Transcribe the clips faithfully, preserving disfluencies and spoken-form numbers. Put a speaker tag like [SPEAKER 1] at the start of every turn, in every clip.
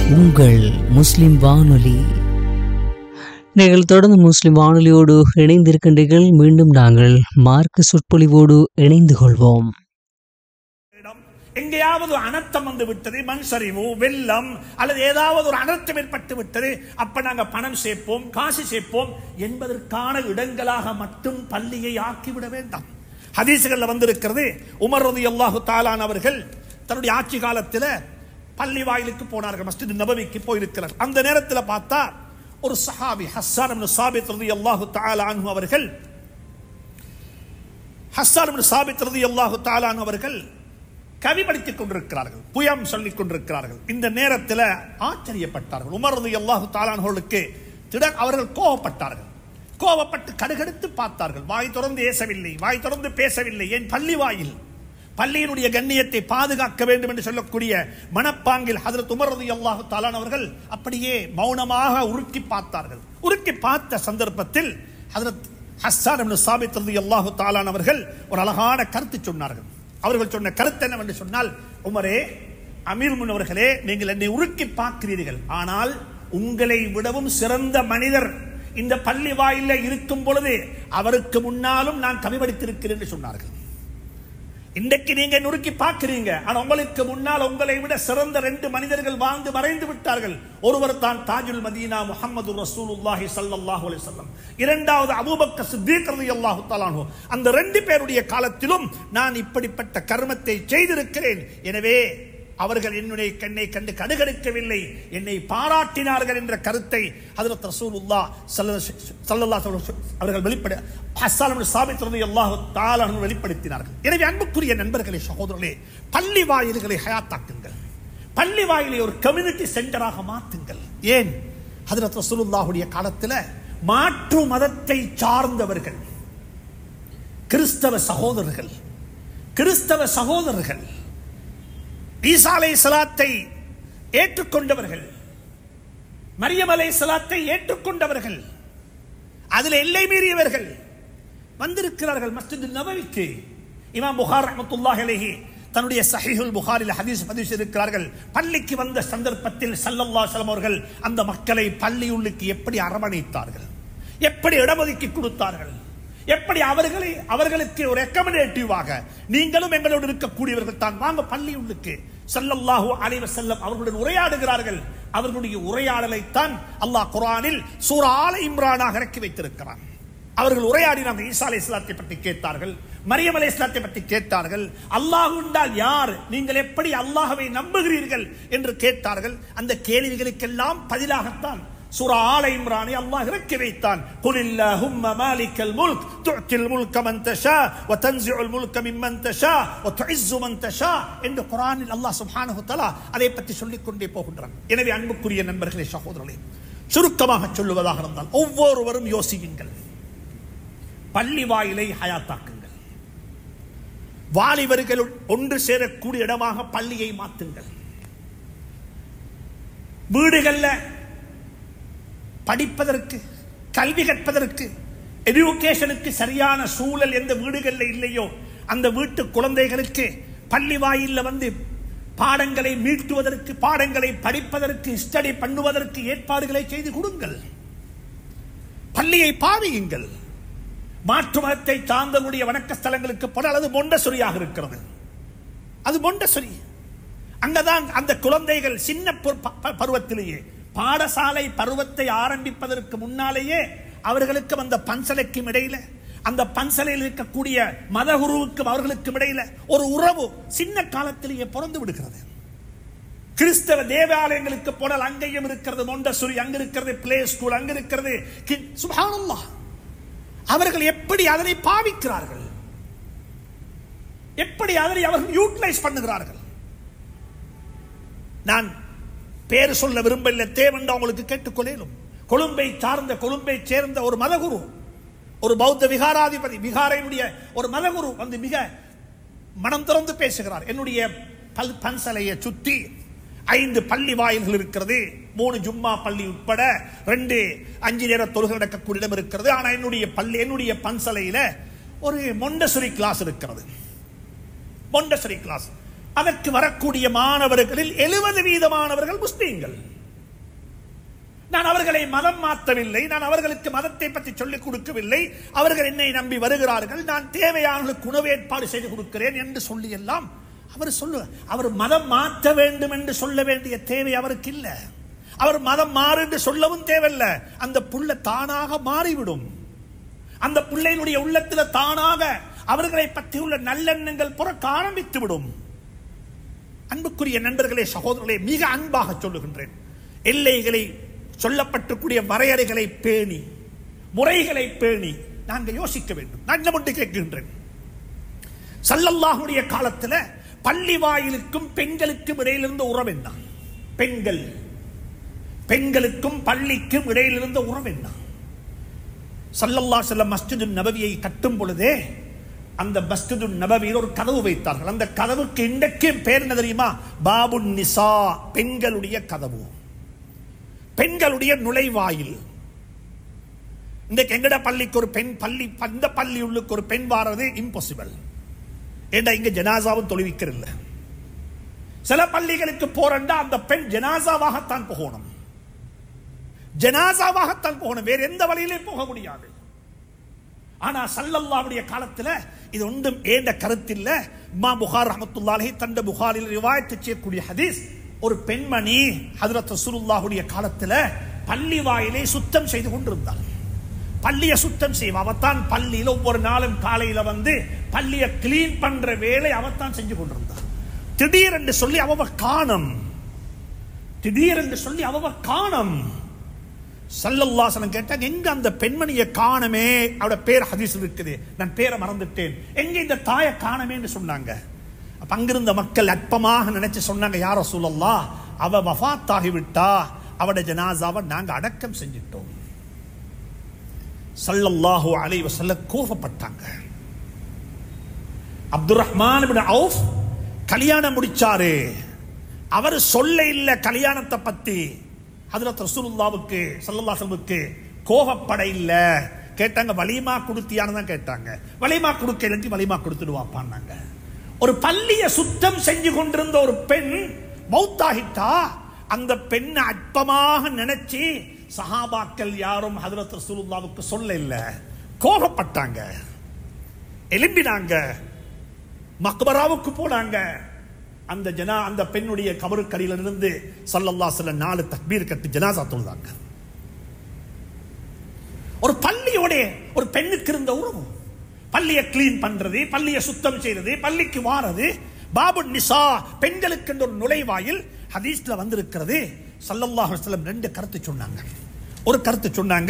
[SPEAKER 1] உங்கள் முஸ்லிம் வானொலி. நீங்கள் தொடர்ந்து முஸ்லிம் வானொலியோடு இணைந்திருக்கின்றீர்கள். மீண்டும் நாங்கள் மார்க்க சொற்பொழிவோடு இணைந்து கொள்வோம்.
[SPEAKER 2] எங்கேயாவது அனர்த்தம் வந்து விட்டது, மண் சரிவு, வெள்ளம் அல்லது ஏதாவது ஒரு அனர்த்தம் ஏற்பட்டு விட்டது, அப்ப நாங்க பணம் சேர்ப்போம், காசு சேர்ப்போம் என்பதற்கான இடங்களாக மட்டும் பள்ளியை ஆக்கிவிட வேண்டாம். ஹதீசுகள்ல வந்திருக்கிறது, உமர் ரலியல்லாஹு தஆலா அவர்கள் தன்னுடைய ஆட்சி காலத்தில் பள்ளி வாயிலுக்கு போனார்கள், மஸ்ஜித் நபவிக்கு போயிருக்கிறார். அந்த நேரத்தில் பார்த்தா ஒரு சஹாபி ஹஸ்ஸான் இப்னு சாபித் ரலியல்லாஹு தஆலா அன்ஹு அவர்கள் ஹஸ்ஸான் இப்னு சாபித் ரலியல்லாஹு தஆலா அன்ஹு அவர்கள் கவி படித்துக் கொண்டிருக்கிறார்கள், புயம் சொல்லிக் கொண்டிருக்கிறார்கள். இந்த நேரத்தில் ஆச்சரியப்பட்டார்கள். உமர் ரலியல்லாஹு தஆலா அன்ஹுவுக்கு திடீர் அவர்கள் கோபப்பட்டார்கள். கோபப்பட்டு கடுகடுத்து பார்த்தார்கள். வாய் திறந்து ஏசவில்லை, வாய் திறந்து பேசவில்லை. என் பள்ளி வாயில், பள்ளியினுடைய கண்ணியத்தை பாதுகாக்க வேண்டும் என்று சொல்லக்கூடிய மனப்பாங்கில் ஹஜ்ரத் உமர் ரலியல்லாஹு தஆலா அவர்கள் அப்படியே மௌனமாக உருக்கி பார்த்தார்கள். உருக்கி பார்த்த சந்தர்ப்பத்தில் ஹஜ்ரத் ஹஸ்ஸான் இப்னு சாபித் ரலியல்லாஹு தஆலா அவர்கள் ஒரு அழகான கருத்து சொன்னார்கள். அவர்கள் சொன்ன கருத்து என்னவென்று சொன்னால், உமரே, அமீர் முன்னவர்களே, நீங்கள் என்னை உருக்கி பார்க்கிறீர்கள், ஆனால் உங்களை விடவும் சிறந்த மனிதர் இந்த பள்ளி வாயில இருக்கும் பொழுது அவருக்கு முன்னாலும் நான் கவி படித்திருக்கிறேன் என்று சொன்னார்கள். இன்றைக்கு நீங்க நுறுக்கி பார்க்கிறீங்க, ஆனா உங்களுக்கு முன்னால் உங்களை விட சிறந்த ரெண்டு மனிதர்கள் வாழ்ந்து மறைந்து விட்டார்கள். ஒருவர் தான் தாஜுல் மதீனா முஹம்மது ரசூலுல்லாஹி ஸல்லல்லாஹு அலைஹி வஸல்லம், இரண்டாவது அபூபக்கர் சித்தீக் ரலியல்லாஹு தஆலா அன்ஹு. அந்த ரெண்டு பேருடைய காலத்திலும் நான் இப்படிப்பட்ட கர்மத்தை செய்திருக்கிறேன். எனவே அவர்கள் என்னுடைய கண்ணை கண்டு கடுகடுக்கவில்லை, என்னை பாராட்டினார்கள் என்ற கருத்தை ஹஜ்ரத் ரசூலுல்லாஹ் ஸல்லல்லாஹு அலைஹி வஸல்லம் அவர்கள் வெளிப்பட ஹஸ்ஸான் இப்னு சாபித் ரலியல்லாஹு தஆலா அன்ஹு வெளிப்படுத்தினார்கள். எனவே அன்புக்குரிய நண்பர்களே, சகோதரர்களே, பள்ளி வாயில்களை ஹயாத்தாக்குங்கள், பள்ளி வாயிலை ஒரு கம்யூனிட்டி சென்டராக மாற்றுங்கள். ஏன்? ஹஜ்ரத் ரசூலுல்லாஹுடைய காலத்தில் மாற்று மதத்தை சார்ந்தவர்கள், கிறிஸ்தவ சகோதரர்கள் கிறிஸ்தவ சகோதரர்கள் ஈசா அலைஹிஸ்ஸலாத்தை ஏற்றுக்கொண்டவர்கள், மரியம் அலைஹிஸ்ஸலாத்தை ஏற்றுக்கொண்டவர்கள், அதில் எல்லை மீறியவர்கள் வந்திருக்கிறார்கள் மஸ்ஜித் நபவிக்கு. இமாம் புகாரி ரஹ்மத்துல்லாஹி அலைஹி தன்னுடைய ஸஹீஹுல் புகாரில் ஹதீஸ் பதிவு செய்திருக்கிறார்கள். பள்ளிக்கு வந்த சந்தர்ப்பத்தில் ஸல்லல்லாஹு அலைஹி வஸல்லம் அவர்கள் அந்த மக்களை பள்ளியுள்ளுக்கு எப்படி அரவணைத்தார்கள், எப்படி இடஒதுக்கி கொடுத்தார்கள், எப்படி அவர்களை அவர்களுக்கு ஒரு ரெக்கமெண்டேட்டிவாக, நீங்களும் எங்களோடு இருக்கக்கூடியவர்கள் தான், வாங்க பள்ளியுள்ளுக்கு. ஸல்லல்லாஹு அலைஹி வஸல்லம் அவர்களுடன் உரையாடுகிறார்கள். அவர்களுடைய உரையாடலை தான் அல்லாஹ் குர்ஆனில் சூரா ஆல இம்ரானாக இறக்கி வைத்திருக்கிறான். அவர்கள் உரையாடினார்கள். ஈசா அலைஹிஸ்ஸலாத்தை பற்றி கேட்டார்கள், மரியம் அலைஹிஸ்ஸலாத்தை பற்றி கேட்டார்கள். அல்லாஹ் என்றால் யார், நீங்கள் எப்படி அல்லாஹ்வை நம்புகிறீர்கள் என்று கேட்டார்கள். அந்த கேள்விகளுக்கெல்லாம் பதிலாகத்தான் சூரா ஆல இம்ரானை அல்லாஹ் இறக்கி வைத்தான். குலில்லாஹும்ம மாலிக்கல் முல்க் துஅத்தில் முல்க மன் தஷா வ தன்ஸிஉல் முல்க மிம்மன் தஷா வ துஇஸ்ஸு மன் தஷா என்று குர்ஆனில் அல்லாஹ் சுப்ஹானஹு வ தஆலா அதை பற்றி சொல்லிக் கொண்டே போகின்றான். எனவே அன்புக்குரிய நண்பர்களே, சகோதரர்களே, சுருக்கமாக சொல்லுவதாக இருந்தால் ஒவ்வொருவரும் யோசியுங்கள், பள்ளி வாயிலை ஹயாத்தாக்குங்கள், வாலிபர்கள் ஒன்று சேரக்கூடிய இடமாக பள்ளியை மாற்றுங்கள். வீடுகள்ல படிப்பதற்கு, கல்வி கற்பதற்கு, எஜுகேஷனுக்கு சரியான சூழல் எந்த வீடுகளில் இல்லையோ அந்த வீட்டு குழந்தைகளுக்கு பள்ளி வாயில வந்து பாடங்களை மீட்டுவதற்கு, பாடங்களை படிப்பதற்கு, ஸ்டடி பண்ணுவதற்கு ஏற்பாடுகளை செய்து கொடுங்கள். பள்ளியை பாவியுங்கள். மாற்று மதத்தை சார்ந்தவருடைய வணக்க ஸ்தலங்களுக்கு போல, அல்லது மொண்டசொரியாக இருக்கிறது, அது மொண்டசொரி. அங்கதான் அந்த குழந்தைகள் சின்ன பருவத்திலேயே, பாடசாலை பருவத்தை ஆரம்பிப்பதற்கு முன்னாலேயே அவர்களுக்கும் அந்த பன்சலைக்கும் இடையில, அந்த பன்சலையில் இருக்கக்கூடிய மதகுருவுக்கும் அவர்களுக்கும் இடையில ஒரு உறவு சின்ன காலத்திலேயே பிறந்து விடுகிறது. கிறிஸ்தவ தேவாலயங்களுக்கு போனால் அங்கேயும் இருக்கிறது மொண்டசொரி, அங்க இருக்கிறது பிளே ஸ்கூல், அங்க இருக்கிறது. சுப்ஹானல்லாஹ், அவர்கள் எப்படி அதனை பாவிக்கிறார்கள், எப்படி அதனை அவர்கள் யூட்டிலைஸ் பண்ணுகிறார்கள். நான் பேர் சொல்ல விரும்பல, தேவன் அவங்களுக்கு கேட்டுக்கொள்ளும். கொழும்பை சார்ந்த, கொழும்பை சேர்ந்த ஒரு மதகுரு, ஒரு பௌத்த விகாராதிபதி, விகாரையினுடைய ஒரு மதகுரு வந்து மிக மனம் திறந்து பேசுகிறார். என்னுடைய பன்சலையை சுத்தி ஐந்து பள்ளி வாயில்கள் இருக்கிறது, மூணு ஜும்மா பள்ளி உட்பட ரெண்டு அஞ்சு நேர தொழுகை நடக்கக்கூடிய இடம் இருக்கிறது. ஆனா என்னுடைய பள்ளி, என்னுடைய பன்சலையில ஒரு மொண்டசொரி கிளாஸ் இருக்கிறது. மொண்டசொரி கிளாஸ், அதற்கு வரக்கூடிய மாணவர்களில் எழுபது வீதமானவர்கள் முஸ்லீம்கள். நான் அவர்களை மதம் மாற்றவில்லை, நான் அவர்களுக்கு மதத்தை பற்றி சொல்லிக் கொடுக்கவில்லை, அவர்கள் என்னை நம்பி வருகிறார்கள், நான் தேவையானவர்களுக்கு உணவு ஏற்பாடு செய்து கொடுக்கிறேன் என்று சொல்லி எல்லாம் அவர் சொல்லு அவர் மதம் மாற்ற வேண்டும் என்று சொல்ல வேண்டிய தேவை அவருக்கு இல்லை. அவர் மதம் மாறு என்று சொல்லவும் தேவையில்லை. அந்த புள்ள தானாக மாறிவிடும். அந்த பிள்ளையினுடைய உள்ளத்தில் தானாக அவர்களை பற்றியுள்ள நல்லெண்ணங்கள் புறக்க ஆரம்பித்து விடும். அன்புக்குரிய நண்பர்களே, சகோதரர்களே, மிக அன்பாக சொல்லுகின்றேன், எல்லைகளை சொல்லப்பட்டக்கூடிய வரையறைகளை பேணி, முறைகளை பேணி நாங்கள் யோசிக்க வேண்டும். நான் என்ன மட்டும் கேட்கின்றேன், ஸல்லல்லாஹுடைய காலத்தில் பள்ளி வாயிலுக்கும் பெண்களுக்கும் இடையிலிருந்த உறவு என்ன? பெண்கள் பெண்களுக்கும் பள்ளிக்கும் இடையிலிருந்த உறவு என்ன? ஸல்லல்லாஹு அலைஹி வஸல்லம் மஸ்ஜிது நபவியை கட்டும் பொழுதே அந்த மஸ்ஜிது நபவியில் ஒரு கதவு வைத்தார்கள். அந்த கதவுக்கு இன்றைக்கு பேர் என்ன தெரியுமா? பாபுன் நிசா, பெண்களுடைய கதவு, பெண்களுடைய நுழைவாயில். இன்றைக்கு எங்கட பள்ளிக்கு ஒரு பெண் பள்ளி, அந்த பள்ளி உள்ளுக்கு ஒரு பெண் வாரது இம்பாசிபிள். ஏண்டா இங்க ஜனாசாவும் தொழுவிக்கிறல்ல. சில பள்ளிகளுக்கு போறண்டா அந்த பெண் ஜனாசாவாகத்தான் போகணும், ஜனாசாவாகத்தான் போகணும், வேற எந்த வழியிலே போக முடியாது. ஆனா ஸல்லல்லாஹுடைய காலத்துல இது ஒன்றும் ஏண்ட கருத்தில்ல. இமாம் புகாரி ரஹ்மத்துல்லாஹி அலைஹி தந்த புகாரில் ரிவாயத் செய்யக்கூடிய ஹதீஸ், ஒரு பெண்மணி ஹஜ்ரத் ரசூலுல்லாஹுடைய காலத்துல பள்ளி வாயிலை சுத்தம் செய்து கொண்டிருந்தாள். பள்ளியை சுத்தம் செய்வா, அவத்தான் பள்ளியில ஒவ்வொரு நாளும் காலையில வந்து பள்ளியை கிளீன் பண்ற வேலை அவத்தான் செஞ்சு கொண்டிருந்தாள். திடீரென்று சொல்லி அவ காணம், திடீரென்று சொல்லி அவ காணம். ஸல்லல்லாஹு அலைஹி வஸல்லம் கேட்டாங்க, எங்க அந்த பெண்மணியை காணமே? அவட பேர் ஹதீஸில் இருக்குது, நான் பேரை மறந்துட்டேன், எங்க இந்த தாயை காணமே என்று சொன்னாங்க. அப்ப அங்கிருந்த மக்கள் அற்பமாக நினைச்சு சொன்னாங்க, யா ரசூலல்லாஹ், அவ வஃபாத் ஆகிவிட்டா, அவட ஜனாசாவை நாங்க அடக்கம் செஞ்சிட்டோம். ஸல்லல்லாஹு அலைஹி வஸல்லம் கோபப்பட்டாங்க. அப்துர் ரஹ்மான் இப்னு அவுஃப் கல்யாணம் முடிச்சாரு, அவர் சொல்ல இல்ல கல்யாணத்தை பத்தி. ஹஜ்ரத் ரசூலுல்லாஹ்வுக்கு ஸல்லல்லாஹு அலைஹி வஸல்லுக்கு கோபப்பட இல்ல. கேட்டாங்க, வலிமா கொடுத்தியான்னு தான் கேட்டாங்க. வலிமா கொடுக்க இல்லாட்டி வலிமா கொடுத்துடுவாப்பான்னாங்க. ஒரு பள்ளியை சுத்தம் செஞ்சு கொண்டிருந்த ஒரு பெண் மௌத்தாகிட்டா, அந்த பெண்ணை அற்பமாக நினைச்சு சஹாபாக்கள் யாரும் ஹஜ்ரத் ரசூலுல்லாஹ்வுக்கு சொல்ல இல்ல, கோபப்பட்டாங்க, எழும்பினாங்க, மக்பராவுக்கு போனாங்க. அந்த ஜனா அந்த பெண்ணுடைய கபருக்கடியில இருந்து ஸல்லல்லாஹு அலைஹி வஸல்லம் நாலு தக்பீர் கட்டி ஜனாசா தொழுதாங்க. ஒரு பள்ளியோட ஒரு பெண்ணுக்கு இருந்த உறவு, பள்ளியை கிளீன் பண்றது, பள்ளியை சுத்தம் செய்யறது, பள்ளிக்கு வாரது, பாபு நிசா, பெண்களுக்கு என்ற ஒரு நுழைவாயில் ஹதீஸ்ல வந்திருக்கிறது. ஸல்லல்லாஹு அலைஹி வஸல்லம் ரெண்டு கருத்து சொன்னாங்க. ஒரு கருத்து சொன்னாங்க,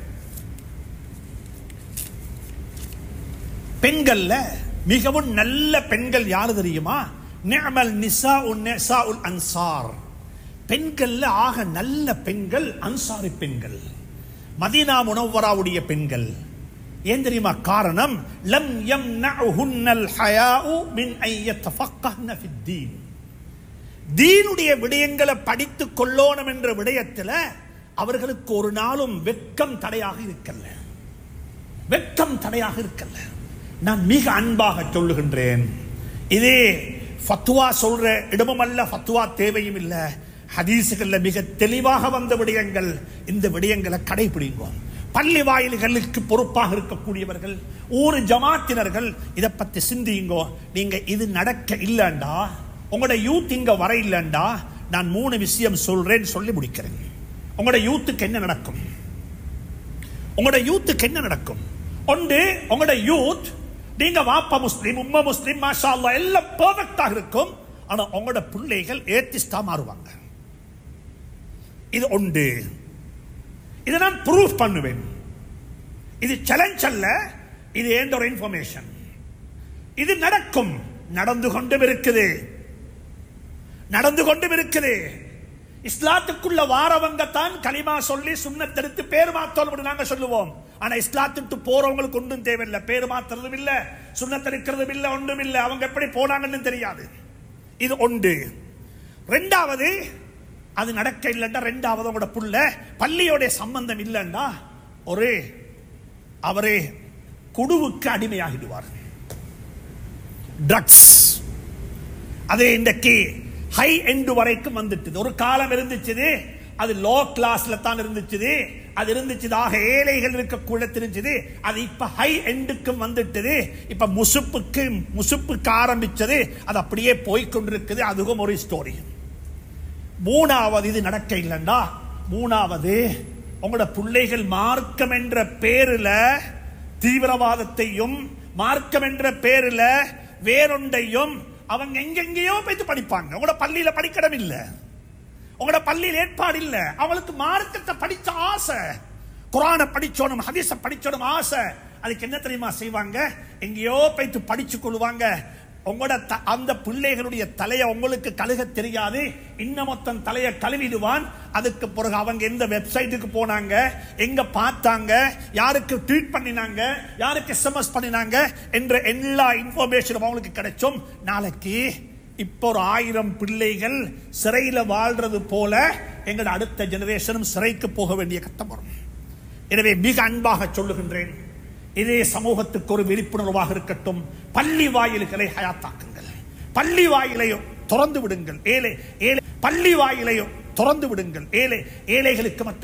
[SPEAKER 2] பெண்கள்ல மிகவும் நல்ல பெண்கள் யாரு தெரியுமா? நிஅமல் நிசாஉ நிசாஉல் அன்சார். பெண்கள்ல ஆக நல்ல பெண்கள் அன்சாரி பெண்கள், மதீனா முனவ்வராவுடைய பெண்கள். ஏன் தெரியுமா காரணம்? லம் யம்னஉஹுன்னல் ஹயாஉ மின் அன் யதஃபக்கஹ்ன ஃபித்தீன். தீனுடைய விடயங்களை படித்துக் கொள்ளணும் என்ற விடயத்தில் அவர்களுக்கு ஒரு நாளும் வெட்கம் தடையாக இருக்கல்ல, வெட்கம் தடையாக இருக்கல்ல. நான் மிக அன்பாக சொல்லுகின்றேன், இதே ஃபத்வா சொல்ற இடமும் அல்ல, ஃபத்வா தேவையும் இல்லை. ஹதீசுகள்ல மிக தெளிவாக வந்த விடயங்கள், இந்த விடயங்களை கடைபிடிங்க. பள்ளி வாயில்களுக்கு பொறுப்பாக இருக்கக்கூடியவர்கள், ஊர் ஜமாத்தினர்கள் இதை பத்தி சிந்தியுங்கோ. நீங்க இது நடக்க இல்லைண்டா, உங்களோட யூத் இங்க வர இல்லைண்டா, நான் மூணு விஷயம் சொல்றேன், சொல்லி முடிக்கிறேன். உங்களோட யூத்துக்கு என்ன நடக்கும்? உங்களோட யூத்துக்கு என்ன நடக்கும்? ஒன்று, உங்களோட யூத், நீங்க வாப்பா முஸ்லிம், உம்மா முஸ்லிம், மாஷா அல்லாஹ் எல்லாம் பெர்ஃபெக்ட்டா இருக்கும். ஆனா உங்களோட பிள்ளைகள் ஏத்திஸ்டா மாறுவாங்க. இது ஒன்று. இதை நான் ப்ரூஃப் பண்ணுவேன். இது சேலஞ்ச் அல்ல, இது ஏண்ட ஒரு இன்ஃபர்மேஷன். இது நடக்கும், நடந்து கொண்டும் இருக்குது, நடந்து கொண்டும் இருக்குது. இஸ்லாத்துக்குள்ள வாரவங்க தான் கலிமா சொல்லி சுன்னத்தெடுத்து பேர் மாத்தோம் நாங்க சொல்லுவோம். ஆனா இஸ்லாத்துக்கு போறவங்களுக்கு ஒன்றும் தேவையில்லை, பேர் மாத்துறதும் இல்ல, சுன்னத்தெடுக்கிறதும் இல்ல, ஒன்றும் இல்ல. அவங்க எப்படி போனாங்கன்னு தெரியாது. இது ஒன்று. ரெண்டாவது, அது நடக்க இல்லைண்டா, ரெண்டாவது உங்களோட புள்ள பள்ளியோட சம்பந்தம் இல்லைண்டா, ஒரு அவரே குடுவுக்கு அடிமையாகிடுவார். ட்ரக்ஸ் அது இன்றைக்கு ஹை எண்டு வரைக்கும் வந்துட்டு. ஒரு காலம் இருந்துச்சு அது லோ கிளாஸ்ல தான் இருந்துச்சு. அது இருந்துச்சுதாக ஏழைகள் இருக்க கூட தெரிஞ்சது. அது இப்ப ஹை எண்டுக்கும் வந்துட்டது. இப்ப முசுப்புக்கு முசுப்புக்கு ஆரம்பிச்சது. அது அப்படியே போய்கொண்டிருக்குது. அதுவும் ஒரு ஸ்டோரி. மூணாவது, இது நடக்க இல்லைண்டா, மூணாவது உங்களோட பிள்ளைகள் மார்க்கம் என்ற பேருல தீவிரவாதத்தையும் மார்க்கம் என்ற பேருல வேறொன்றையும் அவங்க எங்கெங்கேயோ போய் படிப்பாங்க. உங்களோட பள்ளியில படிக்கடம் இல்ல, உங்களோட பள்ளியில் ஏற்பாடு இல்ல. அவங்களுக்கு மார்க்கத்தை படிச்ச ஆசை, குர்ஆனை படிச்சோனும் ஹதீஸ படிச்சோனும் ஆசை. அதுக்கு என்ன தெரியுமா செய்வாங்க? எங்கேயோ போயிட்டு படிச்சு கொள்வாங்க. உங்களோட அந்த பிள்ளைகளுடைய தலையை உங்களுக்கு கழுக தெரியாது. இன்னமொத்தன் தலையை கழுவிடுவான். அதுக்கு பிறகு அவங்க எந்த வெப்சைட்டுக்கு போனாங்க, எங்க பார்த்தாங்க, யாருக்கு ட்வீட் பண்ணினாங்க, யாருக்கு எஸ்எம்எஸ் பண்ணினாங்க என்ற எல்லா இன்ஃபர்மேஷனும் அவங்களுக்கு கிடைச்சும். நாளைக்கு இப்போ ஒரு ஆயிரம் பிள்ளைகள் சிறையில வாழ்றது போல எங்கள் அடுத்த ஜெனரேஷனும் சிறைக்கு போக வேண்டிய கட்டம் வரும். எனவே மிக அன்பாக சொல்லுகின்றேன், இதே சமூகத்துக்கு ஒரு விழிப்புணர்வாக இருக்கட்டும். பள்ளி வாயில்களை ஹயாத்தாக்குங்கள். பள்ளி வாயிலையும் திறந்து விடுங்கள். ஏழை ஏழை பள்ளி வாயிலையும் திறந்து விடுங்கள். ஏழை ஏழைகளுக்கு மட்டும்